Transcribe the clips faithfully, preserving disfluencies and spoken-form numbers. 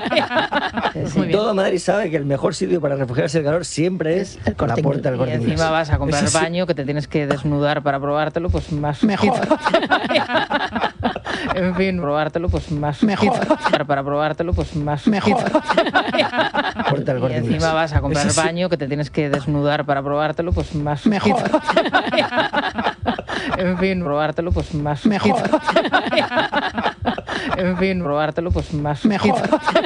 Sí, sí. Todo Madrid sabe que el mejor sitio para refugiarse del calor siempre es el la puerta del Corte Inglés. Y encima vas a comprar el baño, que te tienes que desnudar para probártelo, pues más mejor. En fin, probártelo, pues más mejor. Para probártelo, pues más mejor. Puerta del Corte Y encima Inglés. vas a comprar el Sí. baño, que te tienes que desnudar para probártelo, pues más mejor. En fin, probártelo, pues más mejor. En fin, probártelo, pues más mejor.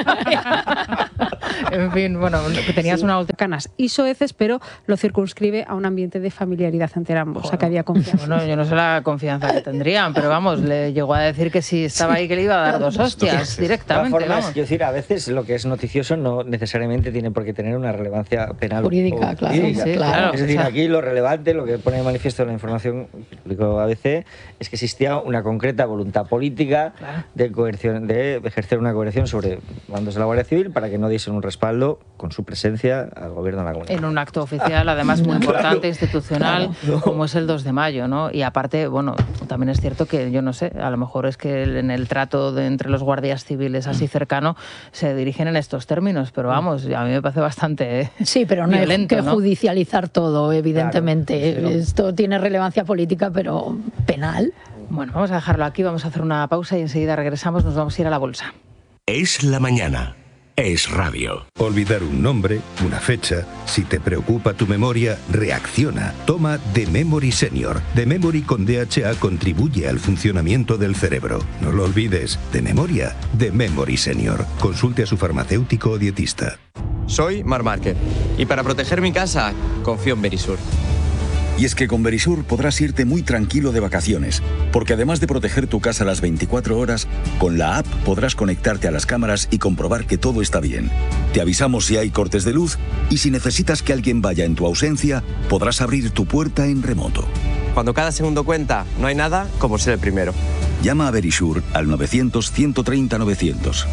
En fin, bueno, que tenías sí. una última... Canas y soeces, pero lo circunscribe a un ambiente de familiaridad entre ambos, Joder. o sea que había confianza. Bueno, yo no sé la confianza que tendrían, pero vamos, le llegó a decir que si estaba ahí que le iba a dar dos hostias De directamente. todas formas, Vamos. quiero decir, a veces lo que es noticioso no necesariamente tiene por qué tener una relevancia penal. Jurídica, o claro, jurídica. sí, claro. Es decir, O sea, aquí lo relevante, lo que pone de manifiesto la información que publicó A B C, es que existía una concreta voluntad política Claro. de coerción, de ejercer una coerción sobre mandos de la Guardia Civil para que no diesen un respaldo con su presencia al gobierno de la comunidad. En un acto oficial, además muy importante, Claro. institucional, Claro. como es el dos de mayo, ¿no? Y aparte, bueno, también es cierto que, yo no sé, a lo mejor es que en el trato de entre los guardias civiles así cercano se dirigen en estos términos, pero vamos, a mí me parece bastante Sí, pero no violento, hay que ¿no? judicializar todo, evidentemente. Claro, sí, sí. Esto tiene relevancia política, pero penal. Bueno, vamos a dejarlo aquí, vamos a hacer una pausa y enseguida regresamos, nos vamos a ir a la bolsa. Es la mañana. Es radio. Olvidar un nombre, una fecha. Si te preocupa tu memoria, reacciona. Toma The Memory Senior. The Memory con D H A contribuye al funcionamiento del cerebro. No lo olvides. De memoria, The Memory Senior. Consulte a su farmacéutico o dietista. Soy Mar Márquez y para proteger mi casa confío en Verisur. Y es que con Verisur podrás irte muy tranquilo de vacaciones, porque además de proteger tu casa las veinticuatro horas, con la app podrás conectarte a las cámaras y comprobar que todo está bien. Te avisamos si hay cortes de luz y si necesitas que alguien vaya en tu ausencia, podrás abrir tu puerta en remoto. Cuando cada segundo cuenta, no hay nada como ser el primero. Llama a Verisur al novecientos, ciento treinta, novecientos.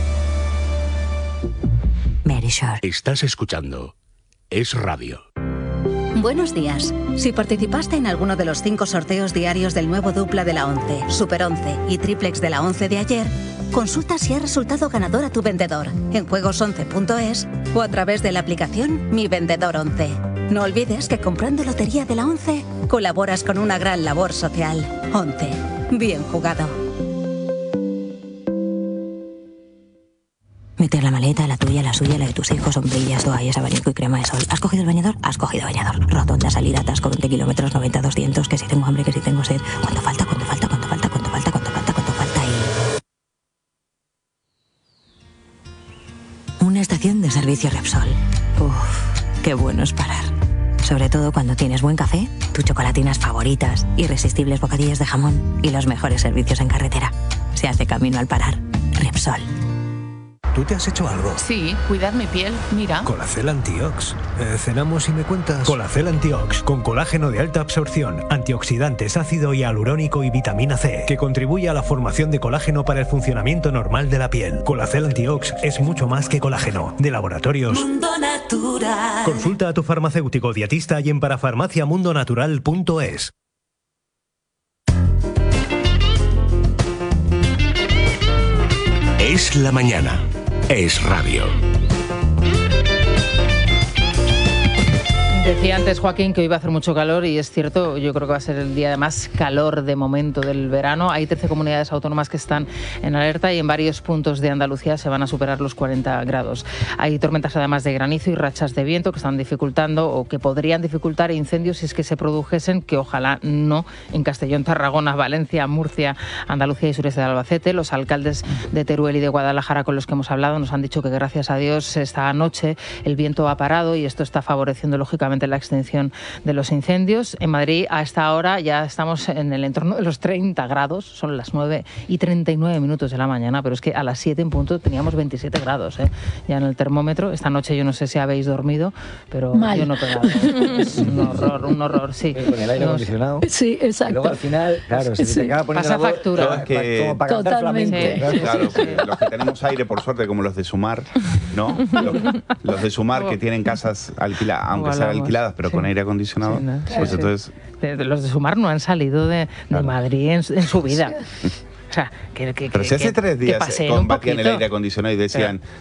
Verisur. Estás escuchando. Es radio. Buenos días. Si participaste en alguno de los cinco sorteos diarios del nuevo dupla de la once, Super once y Triplex de la once de ayer, consulta si ha resultado ganador a tu vendedor en juegos once punto es o a través de la aplicación Mi Vendedor once. No olvides que comprando Lotería de la once, colaboras con una gran labor social. once. Bien jugado. Meter la maleta, la tuya, la suya, la de tus hijos, sombrillas, toallas, abanico y crema de sol. ¿Has cogido el bañador? Has cogido bañador. Rotonda, salida, atasco, veinte kilómetros, noventa, doscientos, que si tengo hambre, que si tengo sed. ¿Cuánto falta? ¿Cuánto falta? ¿Cuánto falta? ¿Cuánto falta? ¿Cuánto falta? ¿Cuánto falta? Y... Una estación de servicio Repsol. Uf, qué bueno es parar. Sobre todo cuando tienes buen café, tus chocolatinas favoritas, irresistibles bocadillos de jamón y los mejores servicios en carretera. Se hace camino al parar. Repsol. ¿Tú te has hecho algo? Sí, cuidar mi piel, mira. Colacel Antiox. Eh, cenamos y me cuentas. Colacel Antiox, con colágeno de alta absorción, antioxidantes, ácido hialurónico y vitamina C, que contribuye a la formación de colágeno para el funcionamiento normal de la piel. Colacel Antiox es mucho más que colágeno. De laboratorios Mundo Natural. Consulta a tu farmacéutico dietista y en parafarmacia mundo natural punto es. Es la mañana. Es radio. Decía antes, Joaquín, que hoy va a hacer mucho calor y es cierto, yo creo que va a ser el día de más calor de momento del verano. Hay trece comunidades autónomas que están en alerta y en varios puntos de Andalucía se van a superar los cuarenta grados. Hay tormentas además de granizo y rachas de viento que están dificultando o que podrían dificultar incendios si es que se produjesen, que ojalá no, en Castellón, Tarragona, Valencia, Murcia, Andalucía y sureste de Albacete. Los alcaldes de Teruel y de Guadalajara con los que hemos hablado nos han dicho que gracias a Dios esta noche el viento ha parado y esto está favoreciendo lógicamente la extensión de los incendios. En Madrid a esta hora ya estamos en el entorno de los treinta grados, son las nueve y treinta y nueve minutos de la mañana, pero es que a las siete en punto teníamos veintisiete grados, ¿eh? Ya en el termómetro. Esta noche yo no sé si habéis dormido, pero Mal. yo no he pegado. Es un horror, un horror, sí. Con el aire Nos- acondicionado. Sí, exacto. Y luego al final, claro, se Sí. te acaba poniendo Pasa la voz, factura. como- Que- como para cantar Totalmente. flamenco. Claro, que los que tenemos aire, por suerte, como los de Sumar, ¿no? Los, los de Sumar que tienen casas alquiladas, aunque sean Hablamos. alquiladas, pero Sí. con aire acondicionado, Sí, ¿no? Sí, pues sí. entonces... De- de los de Sumar no han salido de, de Claro. Madrid en, su- en su vida. O sea, que, que, Pero que- si hace que- tres que días paseen un combatían el poquito. aire acondicionado y decían,